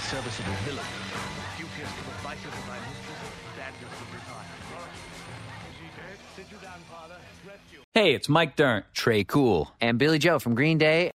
serviceable villain. Dubious to the vices of thy mistress, badness would retire. Is he dead? Sit you down, father. Rest you. Hey, it's Mike Dirnt, Trey Cool, and Billy Joe from Green Day.